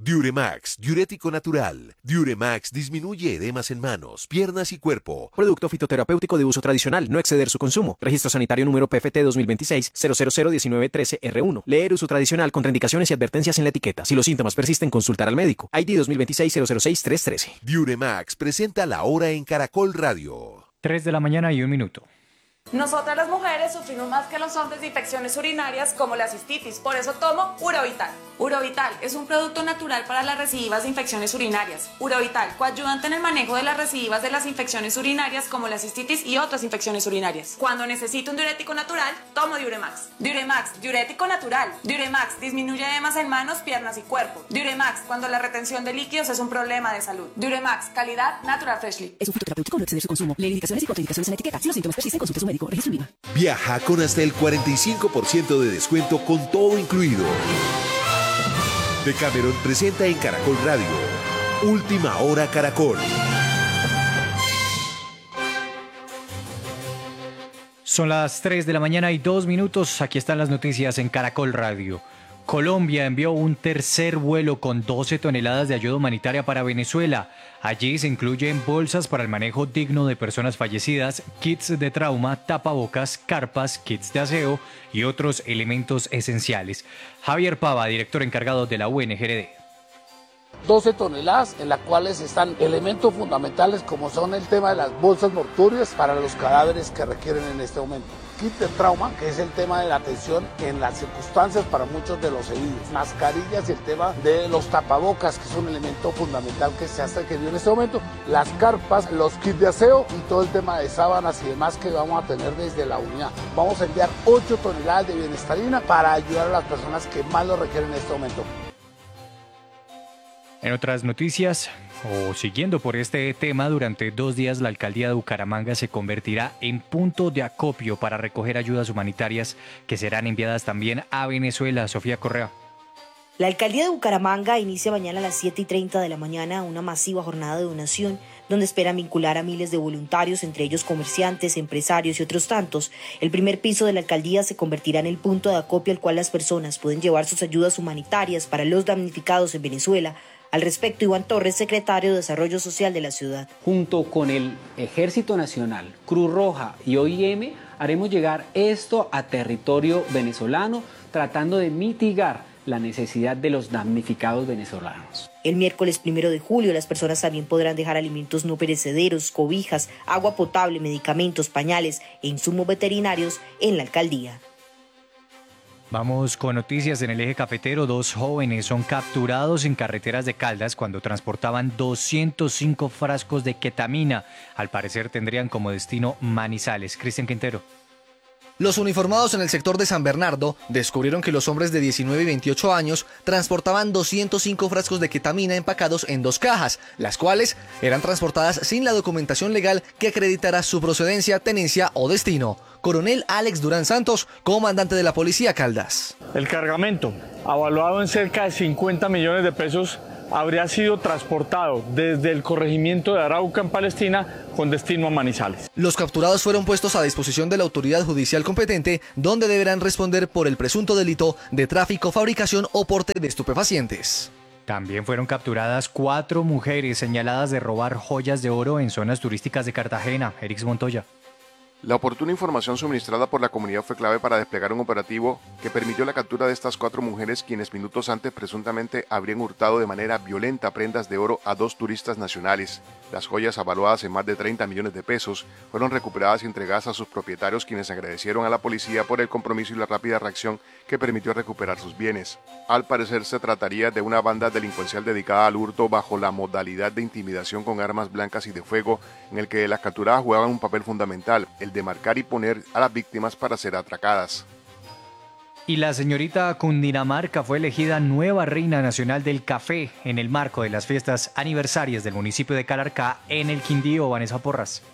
Diuremax, diurético natural. Diuremax disminuye edemas en manos, piernas y cuerpo. Producto fitoterapéutico de uso tradicional, no exceder su consumo. Registro sanitario número PFT 2026-0001913R1. Leer uso tradicional, contraindicaciones y advertencias en la etiqueta. Si los síntomas persisten, consultar al médico. ID 2026-006-313. Diuremax presenta La Hora en Caracol Radio. 3 de la mañana y 1 minuto. Nosotras las mujeres sufrimos más que los hombres de infecciones urinarias como la cistitis, por eso tomo Urovital. Urovital es un producto natural para las recidivas de infecciones urinarias. Urovital, coayudante en el manejo de las recidivas de las infecciones urinarias como la cistitis y otras infecciones urinarias. Cuando necesito un diurético natural, tomo Diuremax. Diuremax, diurético natural. Diuremax disminuye edemas en manos, piernas y cuerpo. Diuremax, cuando la retención de líquidos es un problema de salud. Diuremax, calidad Natural Freshly. Es un fitoterapéutico, no exceder su consumo. Leer indicaciones y contraindicaciones en la etiqueta. Si los síntomas persisten, consulte a su médico. Registro INVIMA. Viaja con hasta el 45% de descuento con todo incluido. Decameron presenta en Caracol Radio. Última Hora Caracol. Son las 3 de la mañana y 2 minutos. Aquí están las noticias en Caracol Radio. Colombia envió un tercer vuelo con 12 toneladas de ayuda humanitaria para Venezuela. Allí se incluyen bolsas para el manejo digno de personas fallecidas, kits de trauma, tapabocas, carpas, kits de aseo y otros elementos esenciales. Javier Pava, director encargado de la UNGRD. 12 toneladas en las cuales están elementos fundamentales como son el tema de las bolsas mortuorias para los cadáveres que requieren en este momento. Kit de trauma, que es el tema de la atención en las circunstancias para muchos de los heridos. Mascarillas y el tema de los tapabocas, que es un elemento fundamental que se ha requerido en este momento. Las carpas, los kits de aseo y todo el tema de sábanas y demás que vamos a tener desde la unidad. Vamos a enviar 8 toneladas de bienestarina para ayudar a las personas que más lo requieren en este momento. En otras noticias, siguiendo por este tema, durante 2 días la alcaldía de Bucaramanga se convertirá en punto de acopio para recoger ayudas humanitarias que serán enviadas también a Venezuela. Sofía Correa. La alcaldía de Bucaramanga inicia mañana a las 7:30 de la mañana una masiva jornada de donación donde esperan vincular a miles de voluntarios, entre ellos comerciantes, empresarios y otros tantos. El primer piso de la alcaldía se convertirá en el punto de acopio al cual las personas pueden llevar sus ayudas humanitarias para los damnificados en Venezuela. Al respecto, Iván Torres, secretario de Desarrollo Social de la ciudad. Junto con el Ejército Nacional, Cruz Roja y OIM, haremos llegar esto a territorio venezolano, tratando de mitigar la necesidad de los damnificados venezolanos. El miércoles 1 de julio, las personas también podrán dejar alimentos no perecederos, cobijas, agua potable, medicamentos, pañales e insumos veterinarios en la alcaldía. Vamos con noticias en el eje cafetero. 2 jóvenes son capturados en carreteras de Caldas cuando transportaban 205 frascos de ketamina. Al parecer tendrían como destino Manizales. Cristian Quintero. Los uniformados en el sector de San Bernardo descubrieron que los hombres de 19 y 28 años transportaban 205 frascos de ketamina empacados en 2 cajas, las cuales eran transportadas sin la documentación legal que acreditara su procedencia, tenencia o destino. Coronel Alex Durán Santos, comandante de la Policía Caldas. El cargamento, avaluado en cerca de 50 millones de pesos, habría sido transportado desde el corregimiento de Arauca en Palestina con destino a Manizales. Los capturados fueron puestos a disposición de la autoridad judicial competente, donde deberán responder por el presunto delito de tráfico, fabricación o porte de estupefacientes. También fueron capturadas 4 mujeres señaladas de robar joyas de oro en zonas turísticas de Cartagena. Erix Montoya. La oportuna información suministrada por la comunidad fue clave para desplegar un operativo que permitió la captura de estas 4 mujeres, quienes minutos antes presuntamente habrían hurtado de manera violenta prendas de oro a 2 turistas nacionales. Las joyas, avaluadas en más de 30 millones de pesos, fueron recuperadas y entregadas a sus propietarios, quienes agradecieron a la policía por el compromiso y la rápida reacción que permitió recuperar sus bienes. Al parecer se trataría de una banda delincuencial dedicada al hurto bajo la modalidad de intimidación con armas blancas y de fuego, en el que las capturadas jugaban un papel fundamental, el de marcar y poner a las víctimas para ser atracadas. Y la señorita Cundinamarca fue elegida nueva reina nacional del café en el marco de las fiestas aniversarias del municipio de Calarcá en el Quindío. Vanessa Porras.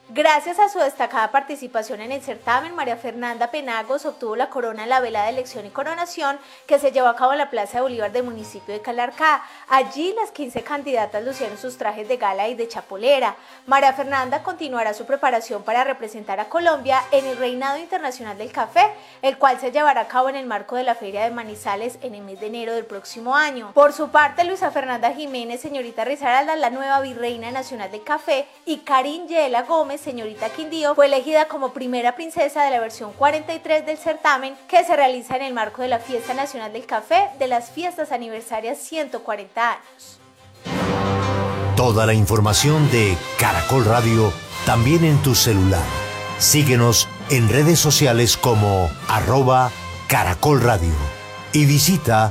Gracias a su destacada participación en el certamen, María Fernanda Penagos obtuvo la corona en la velada de elección y coronación que se llevó a cabo en la Plaza de Bolívar del municipio de Calarcá. Allí las 15 candidatas lucieron sus trajes de gala y de chapolera. María Fernanda continuará su preparación para representar a Colombia en el Reinado Internacional del Café, el cual se llevará a cabo en el marco de la Feria de Manizales en el mes de enero del próximo año. Por su parte, Luisa Fernanda Jiménez, señorita Risaralda, la nueva virreina nacional del café, y Karin Yela Gómez, señorita Quindío, fue elegida como primera princesa de la versión 43 del certamen que se realiza en el marco de la Fiesta Nacional del Café de las Fiestas Aniversarias 140 años. Toda la información de Caracol Radio también en tu celular. Síguenos en redes sociales como @Caracol Radio y visita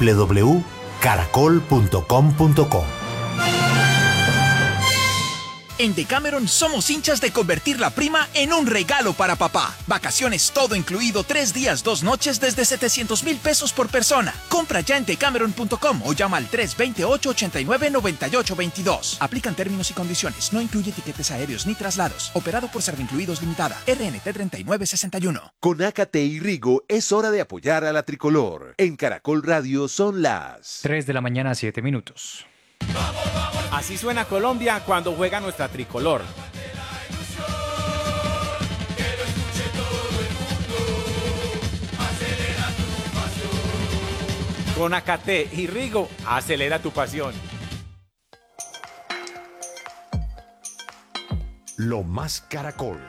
www.caracol.com.co. En Decameron somos hinchas de convertir la prima en un regalo para papá. Vacaciones todo incluido, 3 días, 2 noches desde 700,000 pesos por persona. Compra ya en decameron.com o llama al 328-89-9822. Aplican términos y condiciones. No incluye tiquetes aéreos ni traslados. Operado por Servincluidos Limitada. RNT 3961. Con Ácate y Rigo es hora de apoyar a la tricolor. En Caracol Radio son las 3 de la mañana, 7 minutos. Así suena Colombia cuando juega nuestra tricolor. Con Ácate y Rigo, acelera tu pasión. Lo Más Caracol.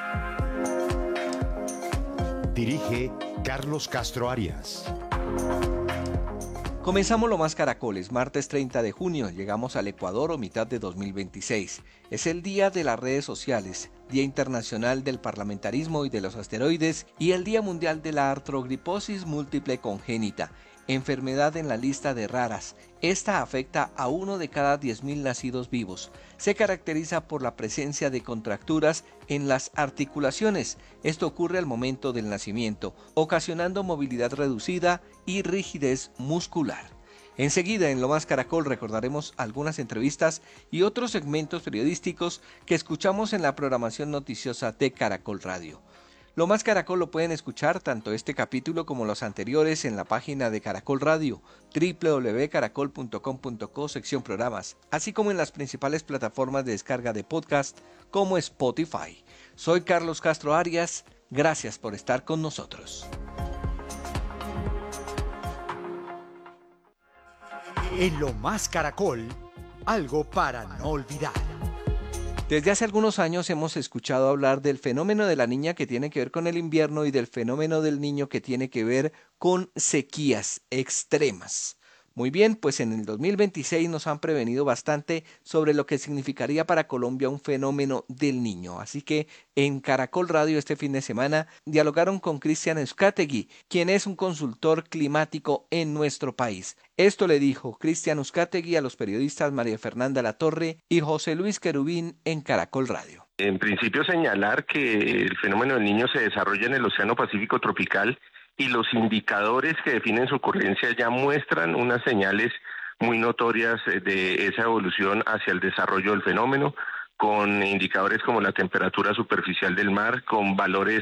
Dirige Carlos Castro Arias. Comenzamos Lo Más Caracoles, martes 30 de junio, llegamos al Ecuador o mitad de 2026. Es el día de las redes sociales, Día Internacional del Parlamentarismo y de los Asteroides y el Día Mundial de la Artrogriposis Múltiple Congénita, enfermedad en la lista de raras. Esta afecta a 1 de cada 10.000 nacidos vivos. Se caracteriza por la presencia de contracturas en las articulaciones. Esto ocurre al momento del nacimiento, ocasionando movilidad reducida y rigidez muscular. Enseguida en Lo Más Caracol recordaremos algunas entrevistas y otros segmentos periodísticos que escuchamos en la programación noticiosa de Caracol Radio. Lo Más Caracol lo pueden escuchar tanto este capítulo como los anteriores en la página de Caracol Radio, www.caracol.com.co, sección programas, así como en las principales plataformas de descarga de podcast como Spotify. Soy Carlos Castro Arias, gracias por estar con nosotros. En Lo Más Caracol, algo para no olvidar. Desde hace algunos años hemos escuchado hablar del fenómeno de la niña que tiene que ver con el invierno y del fenómeno del niño que tiene que ver con sequías extremas. Muy bien, pues en el 2026 nos han prevenido bastante sobre lo que significaría para Colombia un fenómeno del niño. Así que en Caracol Radio este fin de semana dialogaron con Cristian Uzcategui, quien es un consultor climático en nuestro país. Esto le dijo Cristian Uzcategui a los periodistas María Fernanda Latorre y José Luis Querubín en Caracol Radio. En principio señalar que el fenómeno del niño se desarrolla en el Océano Pacífico tropical y los indicadores que definen su ocurrencia ya muestran unas señales muy notorias de esa evolución hacia el desarrollo del fenómeno, con indicadores como la temperatura superficial del mar, con valores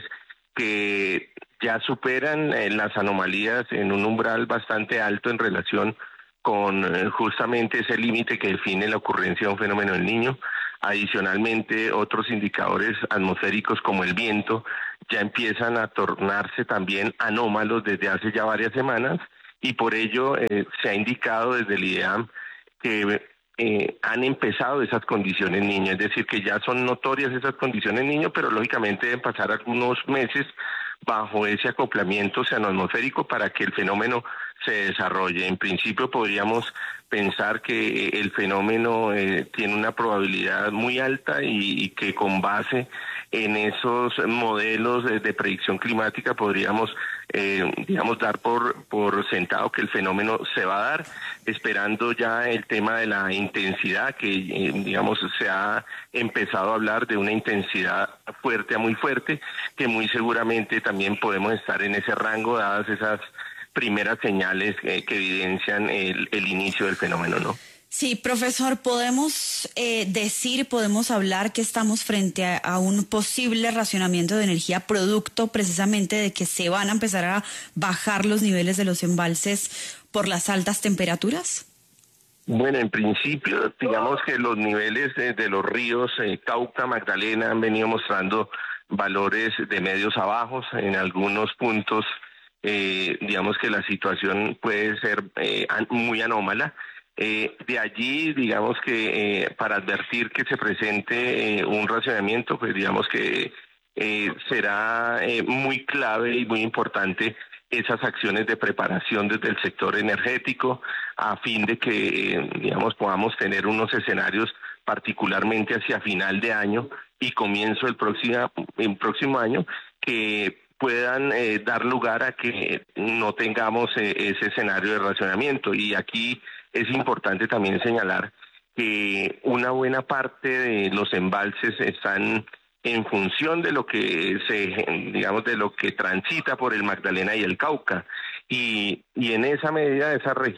que ya superan las anomalías en un umbral bastante alto en relación con justamente ese límite que define la ocurrencia de un fenómeno del niño. Adicionalmente, otros indicadores atmosféricos como el viento ya empiezan a tornarse también anómalos desde hace ya varias semanas y por ello se ha indicado desde el IDEAM que han empezado esas condiciones niño, es decir, que ya son notorias esas condiciones niño, pero lógicamente deben pasar algunos meses bajo ese acoplamiento oceanoatmosférico para que el fenómeno se desarrolle. En principio podríamos pensar que el fenómeno tiene una probabilidad muy alta y que con base en esos modelos de predicción climática podríamos dar por sentado que el fenómeno se va a dar, esperando ya el tema de la intensidad, que se ha empezado a hablar de una intensidad fuerte a muy fuerte, que muy seguramente también podemos estar en ese rango dadas esas primeras señales que evidencian el inicio del fenómeno, ¿no? Sí, profesor, podemos podemos hablar que estamos frente a un posible racionamiento de energía producto precisamente de que se van a empezar a bajar los niveles de los embalses por las altas temperaturas. Bueno, en principio, digamos que los niveles de los ríos Cauca, Magdalena han venido mostrando valores de medios a bajos. En algunos puntos, digamos que la situación puede ser muy anómala. De allí, digamos que para advertir que se presente un racionamiento, pues digamos que será muy clave y muy importante esas acciones de preparación desde el sector energético a fin de que, digamos, podamos tener unos escenarios particularmente hacia final de año y comienzo el próximo año que puedan dar lugar a que no tengamos ese escenario de racionamiento. Y aquí es importante también señalar que una buena parte de los embalses están en función de lo que de lo que transita por el Magdalena y el Cauca, y en esa medida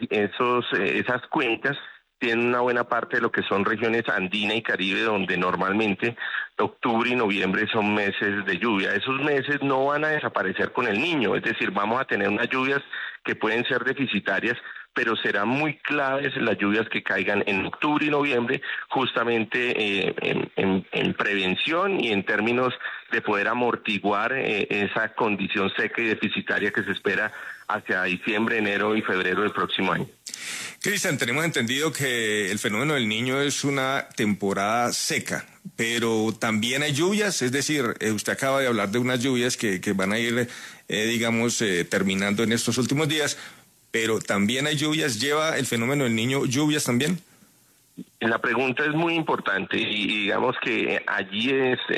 esas cuencas tienen una buena parte de lo que son regiones andina y Caribe, donde normalmente octubre y noviembre son meses de lluvia. Esos meses no van a desaparecer con el Niño, es decir, vamos a tener unas lluvias que pueden ser deficitarias, pero serán muy claves las lluvias que caigan en octubre y noviembre, justamente en prevención y en términos de poder amortiguar esa condición seca y deficitaria que se espera hacia diciembre, enero y febrero del próximo año. Cristian, tenemos entendido que el fenómeno del Niño es una temporada seca, pero también hay lluvias, es decir, usted acaba de hablar de unas lluvias que van a ir, terminando en estos últimos días, pero también hay lluvias. ¿Lleva el fenómeno del Niño lluvias también? La pregunta es muy importante y digamos que allí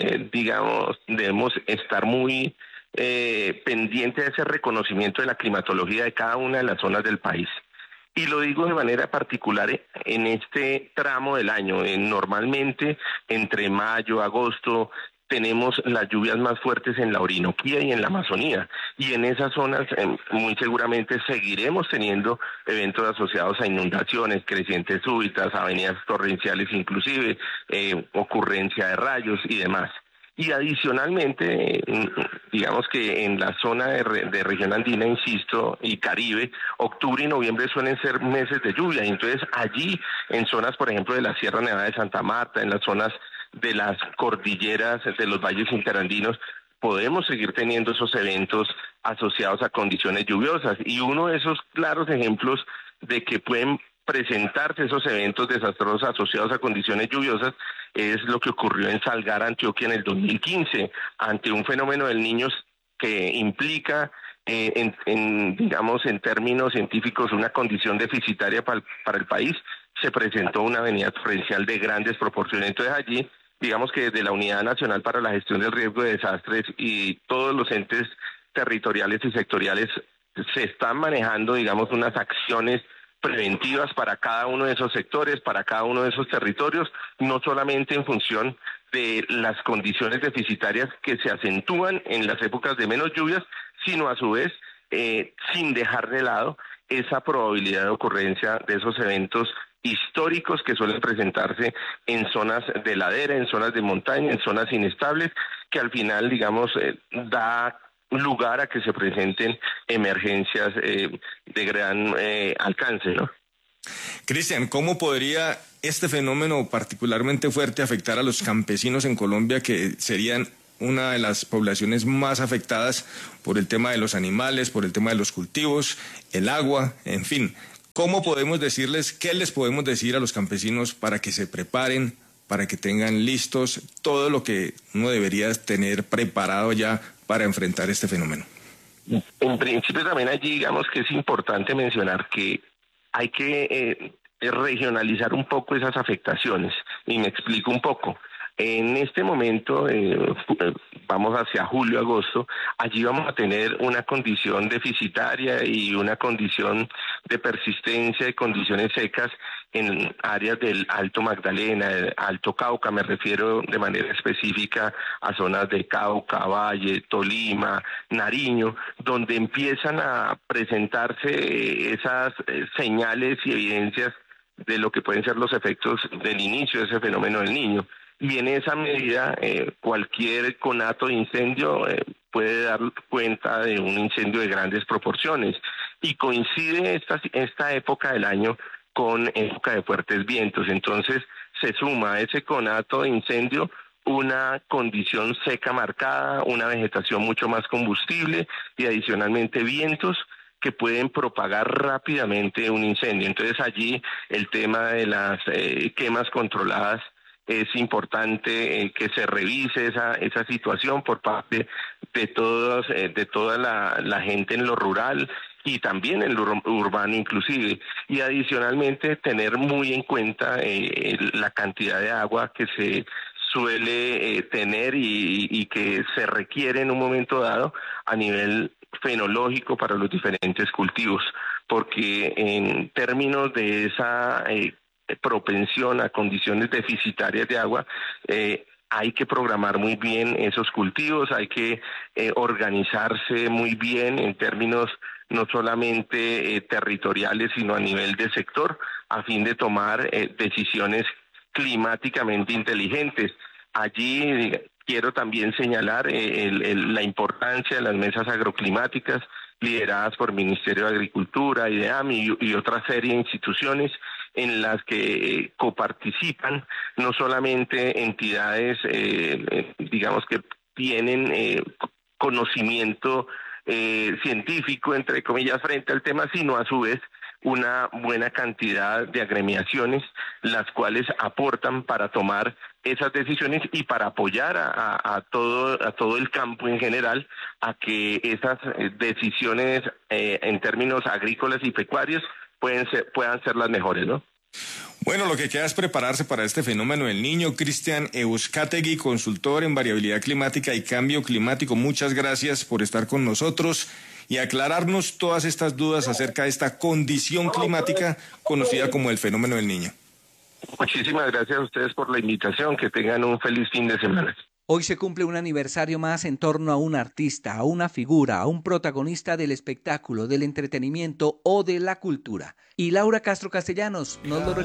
debemos estar muy pendientes de ese reconocimiento de la climatología de cada una de las zonas del país. Y lo digo de manera particular en este tramo del año. Normalmente entre mayo, agosto, tenemos las lluvias más fuertes en la Orinoquía y en la Amazonía. Y en esas zonas muy seguramente seguiremos teniendo eventos asociados a inundaciones, crecientes súbitas, avenidas torrenciales inclusive, ocurrencia de rayos y demás. Y adicionalmente, digamos que en la zona de región andina, insisto, y Caribe, octubre y noviembre suelen ser meses de lluvia. Y entonces allí, en zonas, por ejemplo, de la Sierra Nevada de Santa Marta, en las zonas de las cordilleras de los valles interandinos, podemos seguir teniendo esos eventos asociados a condiciones lluviosas. Y uno de esos claros ejemplos de que pueden presentarse esos eventos desastrosos asociados a condiciones lluviosas es lo que ocurrió en Salgar, Antioquia, en el 2015, ante un fenómeno del Niño que implica, en términos científicos, una condición deficitaria para el país. Se presentó una avenida torrencial de grandes proporciones. Entonces allí, digamos que desde la Unidad Nacional para la Gestión del Riesgo de Desastres y todos los entes territoriales y sectoriales se están manejando, digamos, unas acciones preventivas para cada uno de esos sectores, para cada uno de esos territorios, no solamente en función de las condiciones deficitarias que se acentúan en las épocas de menos lluvias, sino a su vez sin dejar de lado esa probabilidad de ocurrencia de esos eventos históricos que suelen presentarse en zonas de ladera, en zonas de montaña, en zonas inestables, que al final, digamos, da lugar a que se presenten emergencias de gran alcance, ¿no? Cristian, ¿cómo podría este fenómeno particularmente fuerte afectar a los campesinos en Colombia, que serían una de las poblaciones más afectadas por el tema de los animales, por el tema de los cultivos, el agua, en fin? ¿Cómo podemos decirles, qué les podemos decir a los campesinos para que se preparen, para que tengan listos todo lo que uno debería tener preparado ya para enfrentar este fenómeno? En principio también allí, digamos que es importante mencionar que hay que regionalizar un poco esas afectaciones, y me explico un poco. En este momento, vamos hacia julio, agosto, allí vamos a tener una condición deficitaria y una condición de persistencia de condiciones secas en áreas del Alto Magdalena, Alto Cauca, me refiero de manera específica a zonas de Cauca, Valle, Tolima, Nariño, donde empiezan a presentarse esas señales y evidencias de lo que pueden ser los efectos del inicio de ese fenómeno del Niño. Y en esa medida, cualquier conato de incendio puede dar cuenta de un incendio de grandes proporciones. Y coincide esta época del año con época de fuertes vientos. Entonces, se suma a ese conato de incendio una condición seca marcada, una vegetación mucho más combustible y adicionalmente vientos que pueden propagar rápidamente un incendio. Entonces allí el tema de las quemas controladas es importante que se revise esa situación por parte de toda la gente en lo rural y también en lo urbano inclusive. Y adicionalmente tener muy en cuenta la cantidad de agua que se suele tener y que se requiere en un momento dado a nivel fenológico para los diferentes cultivos, porque en términos de esa propensión a condiciones deficitarias de agua, hay que programar muy bien esos cultivos, hay que organizarse muy bien en términos no solamente territoriales, sino a nivel de sector, a fin de tomar decisiones climáticamente inteligentes. Allí quiero también señalar la importancia de las mesas agroclimáticas lideradas por el Ministerio de Agricultura, IDEAM y otra serie de instituciones en las que coparticipan no solamente entidades, digamos que tienen conocimiento científico, entre comillas, frente al tema, sino a su vez una buena cantidad de agremiaciones, las cuales aportan para tomar esas decisiones y para apoyar a todo el campo en general a que esas decisiones en términos agrícolas y pecuarios puedan ser las mejores, ¿no? Bueno, lo que queda es prepararse para este fenómeno del Niño. Cristian Euskategui, consultor en variabilidad climática y cambio climático, muchas gracias por estar con nosotros y aclararnos todas estas dudas acerca de esta condición climática conocida como el fenómeno del Niño. Muchísimas gracias a ustedes por la invitación, que tengan un feliz fin de semana. Hoy se cumple un aniversario más en torno a un artista, a una figura, a un protagonista del espectáculo, del entretenimiento o de la cultura. Y Laura Castro Castellanos nos lo